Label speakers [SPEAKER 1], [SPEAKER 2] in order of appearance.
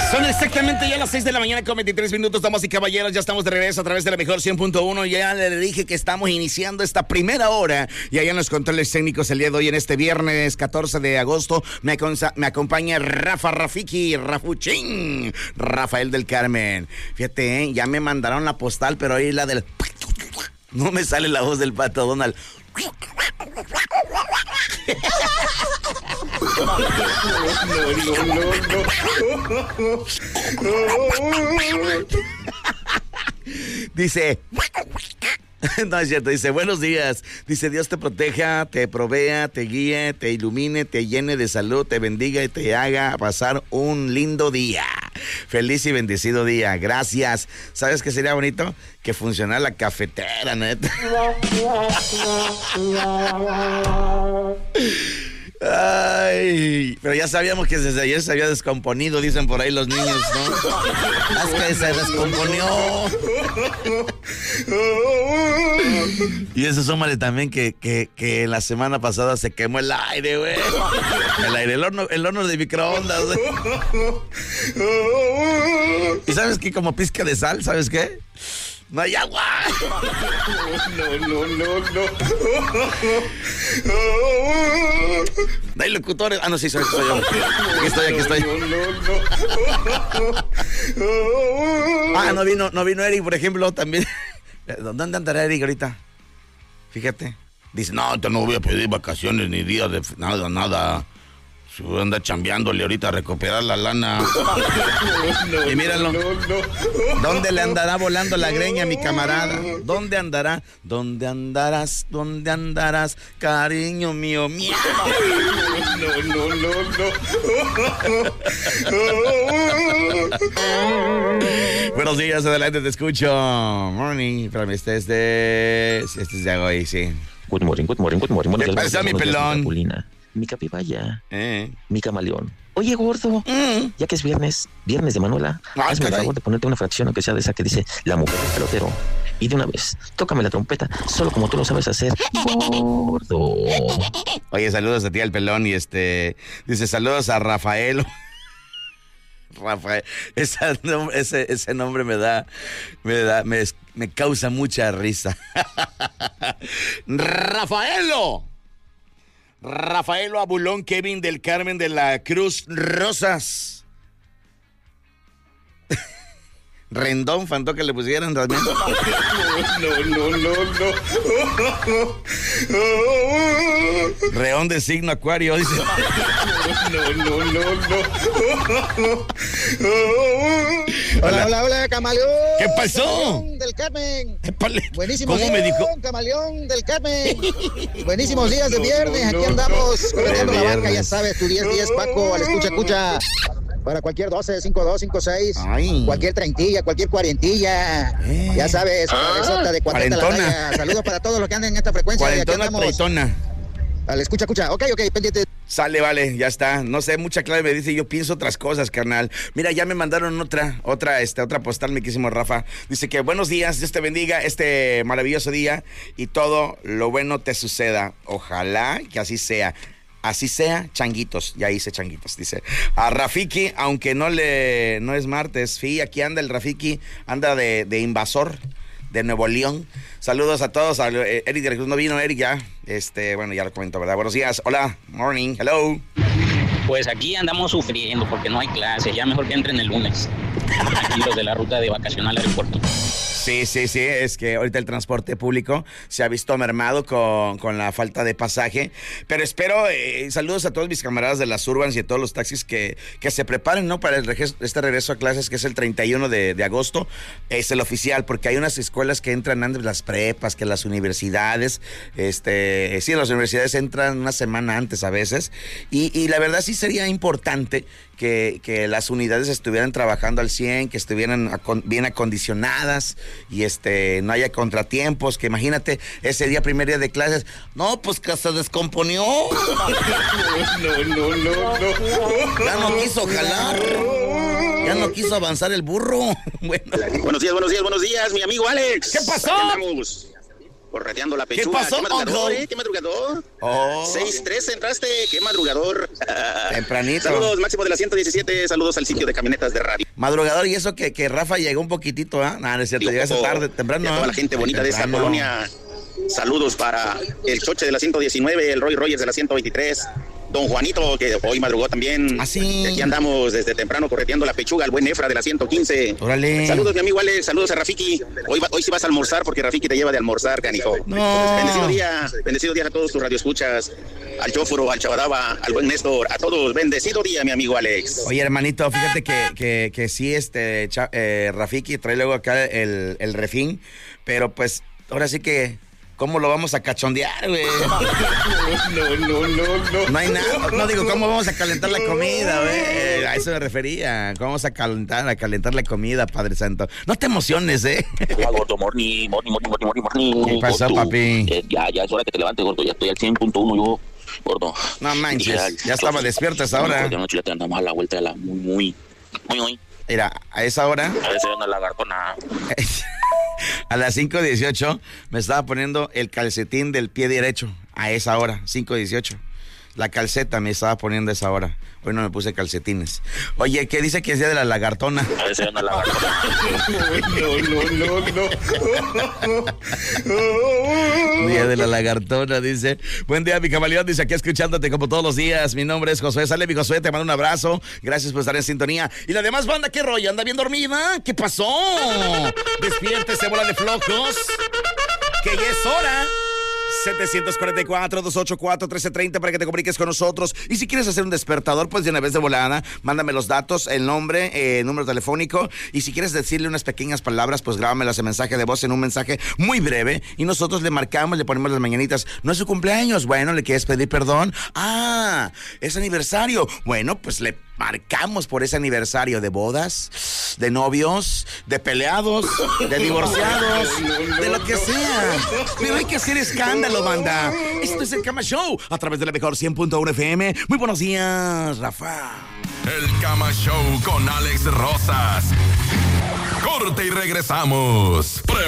[SPEAKER 1] Son exactamente ya las 6 de la mañana con 23 minutos, damas y caballeros. Ya estamos de regreso a través de la mejor 100.1. Ya le dije que estamos iniciando esta primera hora. Y allá en los controles técnicos el día de hoy, en este viernes 14 de agosto, me acompaña Rafiki, Rafuchín, Rafael del Carmen. Fíjate, ya me mandaron la postal, pero ahí la del... No me sale la voz del Pato Donald. No. Dice, no es cierto, dice, buenos días. Dice, Dios te proteja, te provea, te guíe, te ilumine, te llene de salud, te bendiga y te haga pasar un lindo día. Feliz y bendecido día. Gracias. ¿Sabes qué sería bonito? Que funcionara la cafetera, neta. Ay, pero ya sabíamos que desde ayer se había descomponido, dicen por ahí los niños, ¿no? Es que se descomponió. Y eso súmale también que la semana pasada se quemó el aire, güey. El horno de microondas, güey. ¿Y sabes qué? Como pizca de sal, ¿sabes qué? ¡No hay agua! No. No hay locutores. Ah, no, sí, soy yo. Aquí estoy. Ah, no vino Eric, por ejemplo, también. ¿Dónde andará Eric ahorita? Fíjate. Dice, no voy a pedir vacaciones ni días de nada. Anda chambeándole ahorita a recuperar la lana. Y míralo. ¿Dónde le andará volando la greña, mi camarada? ¿Dónde andará? ¿Dónde andarás? ¿Dónde andarás? Cariño mío. No. Buenos días, adelante, te escucho. Morning. Espérame, este es de hoy, sí.
[SPEAKER 2] Good morning.
[SPEAKER 1] ¿Qué pasa, mi pelón?
[SPEAKER 2] Mi capibaya, mi camaleón. Oye, gordo, ya que es viernes de Manuela, hazme el favor de ponerte una fracción, aunque sea de esa que dice la mujer del pelotero. Y de una vez, tócame la trompeta, solo como tú lo sabes hacer, gordo.
[SPEAKER 1] Oye, saludos a ti al pelón y dice saludos a Rafael. Rafael, ese nombre me causa mucha risa. Rafaelo Abulón Kevin del Carmen de la Cruz Rosas. Rendón, faltó que le pusieran realmente. No. Reón de signo Acuario, dice. No.
[SPEAKER 3] Hola, camaleón.
[SPEAKER 1] ¿Qué pasó?
[SPEAKER 3] Camaleón del Carmen. Buenísimo.
[SPEAKER 1] ¿Cómo me dijo?
[SPEAKER 3] Camaleón del Carmen. Buenísimos días de viernes. Aquí andamos corriendo la banca, ya sabes, tu 10-10, Paco, al escucha. Para cualquier 12, 5-2, 5-6, cualquier treintilla, cualquier cuarentilla, ya sabes, cabezota de 40 la talla. Saludos para todos los que andan en esta frecuencia.
[SPEAKER 1] Cuarentona, treintona.
[SPEAKER 3] Al escucha. Ok, pendiente.
[SPEAKER 1] Sale, vale, ya está. No sé, mucha clave me dice, yo pienso otras cosas, carnal. Mira, ya me mandaron otra postal, mi querísimo Rafa. Dice que buenos días, Dios te bendiga este maravilloso día y todo lo bueno te suceda. Ojalá que así sea. Así sea, changuitos, ya hice changuitos, dice. A Rafiki, aunque no es martes, aquí anda el Rafiki, anda de invasor de Nuevo León. Saludos a todos, a Eric de la Cruz, no vino Eric ya, bueno, ya lo comento, ¿verdad? Buenos días, hola, morning, hello.
[SPEAKER 4] Pues aquí andamos sufriendo porque no hay clases, ya mejor que entren el lunes. Aquí los de la ruta de vacación al aeropuerto.
[SPEAKER 1] Sí, es que ahorita el transporte público se ha visto mermado con la falta de pasaje, pero espero, saludos a todos mis camaradas de las Urbans y a todos los taxis que se preparen, ¿no? Para este regreso a clases que es el 31 de agosto, es el oficial, porque hay unas escuelas que entran antes, las prepas, que las universidades, sí, las universidades entran una semana antes a veces, y la verdad sí sería importante que las unidades estuvieran trabajando al 100, que estuvieran bien acondicionadas y no haya contratiempos, que imagínate ese primer día de clases, no, pues que se descomponió. No. Ya no quiso jalar. Ya no quiso avanzar el burro. Bueno.
[SPEAKER 5] Buenos días, mi amigo Alex.
[SPEAKER 1] ¿Qué pasó?
[SPEAKER 5] correteando la pechuga.
[SPEAKER 1] ¿Qué pasó,
[SPEAKER 5] ¿Qué madrugador?
[SPEAKER 1] Oh.
[SPEAKER 5] 6:03 entraste, qué madrugador.
[SPEAKER 1] Tempranito.
[SPEAKER 5] Saludos, Máximo de la 117, saludos al sitio de camionetas de radio.
[SPEAKER 1] Madrugador, y eso que Rafa llegó un poquitito, ¿ah? No, es cierto, llegaste tarde, temprano.
[SPEAKER 5] A toda la gente bonita de esta colonia. Saludos para el Choche de la 119, el Roy Rogers de la 123, Don Juanito, que hoy madrugó también.
[SPEAKER 1] Así.
[SPEAKER 5] Aquí andamos desde temprano correteando la pechuga, el buen Efra de la 115.
[SPEAKER 1] Órale.
[SPEAKER 5] Saludos, mi amigo Alex, saludos a Rafiki. Hoy sí vas a almorzar porque Rafiki te lleva de almorzar, canijo.
[SPEAKER 1] No.
[SPEAKER 5] Bendecido día a todos tus radioescuchas, al Chóforo, al Chabadaba, al buen Néstor, a todos. Bendecido día, mi amigo Alex.
[SPEAKER 1] Oye, hermanito, fíjate que sí, Rafiki trae luego acá el refín, pero pues ahora sí que... ¿Cómo lo vamos a cachondear, güey? No. No hay nada. No digo, ¿cómo vamos a calentar la comida, güey? A eso me refería. ¿Cómo vamos a calentar la comida, Padre Santo? No te emociones, ¿eh?
[SPEAKER 2] Gordo, morning.
[SPEAKER 1] ¿Qué pasó, papi?
[SPEAKER 2] Ya es hora que te levantes, gordo. Ya estoy al 100.1 yo, gordo.
[SPEAKER 1] No manches, ya estaba despierto a esa hora.
[SPEAKER 2] De noche ya te andamos a la vuelta de la muy.
[SPEAKER 1] Mira, a esa hora...
[SPEAKER 2] A veces una lagartona.
[SPEAKER 1] A las 5:18 me estaba poniendo el calcetín del pie derecho. A esa hora, 5:18. La calceta me estaba poniendo a esa hora. Hoy no me puse calcetines. Oye, ¿qué dice que es día de la lagartona?
[SPEAKER 2] A veces una lagartona.
[SPEAKER 1] No. Día de la lagartona, dice. Buen día, mi camaleón. Dice, aquí escuchándote como todos los días. Mi nombre es Josué. Sale, mi Josué, te mando un abrazo. Gracias por estar en sintonía. Y la demás banda, ¿qué rollo? ¿Anda bien dormida? ¿Qué pasó? Despiértese, bola de flojos. Que ya es hora. 744-284-1330 para que te comuniques con nosotros. Y si quieres hacer un despertador, pues de una vez de volada, mándame los datos, el nombre, número telefónico. Y si quieres decirle unas pequeñas palabras, pues grábamelas en mensaje de voz, en un mensaje muy breve. Y nosotros le marcamos, le ponemos las mañanitas. No es su cumpleaños. Bueno, ¿le quieres pedir perdón? Ah, es aniversario. Bueno, pues le marcamos por ese aniversario de bodas, de novios, de peleados, de divorciados, de lo que sea. Pero hay que hacer escándalo, banda. Esto es el Cama Show a través de la mejor 100.1 FM. Muy buenos días, Rafa.
[SPEAKER 6] El Cama Show con Alex Rosas. Corte y regresamos.